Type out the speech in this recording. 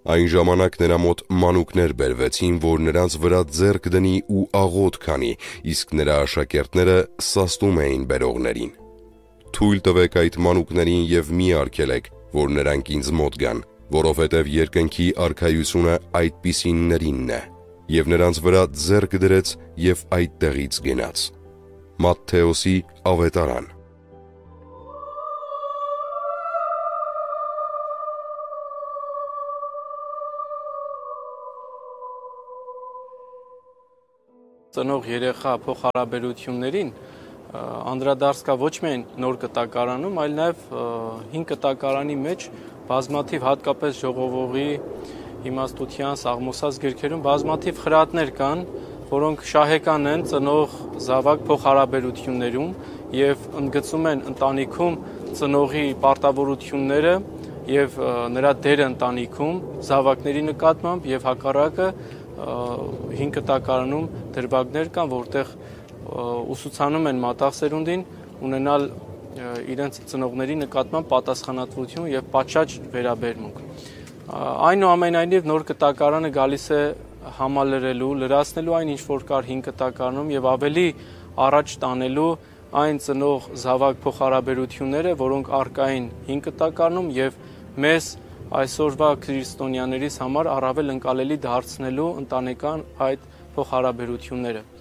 Այն ժամանակ նրա մոտ մանուկներ բերվեցին, որ նրանց վրա ձեռք դնի ու աղոթ քանի, իսկ նրա աշակերտները սաստում էին բերողներին։ Թույլ տվեք այդ մանուկներին և մի արգելեք, որ նրանք ինձ մոտ գան, որովհետև երկնքի արքայությունը այդպիսիններինն է։ Եվ նրանց վրա ձեռք դրեց և այդտեղից գնաց։ Մատթեոսի ավետարան։ Ծնող երեխա փոխհարաբերություններին անդրադարձ կա ոչ միայն նոր կտակարանում, այլ նաև հին կտակարանի մեջ բազմաթիվ, հատկապես ժողովողի իմաստության սաղմոսած գրքերում բազմաթիվ խրատներ կան, որոնք շահեկան են ծնող զավակ փոխհարաբերություններում եւ ընդգծում են ընտանիքում ծնողի պարտավորությունները եւ նրա դերը ընտանիքում զավակների նկատմամբ եւ հակառակը հին կտակարանում դրվագներ կան, որտեղ ուսուցանում են մատաղ սերունդին ունենալ իրենց ծնողների նկատմամբ պատասխանատվություն եւ պատշաճ վերաբերմունք։ Այնուամենայնիվ նոր կտակարանը գալիս է համալրելու, լրացնելու այն ինչ որ կար հին կտակարանում եւ ավելի առաջ տանելու այն ծնող զավակ փոխհարաբերությունները, որոնք առկա են հին կտակարանում եւ մեզ այսօրվա քրիստոնյաներիս համար առավել ընկալելի դարձնելու ընտանեկան այդ փոխհարաբերությունները։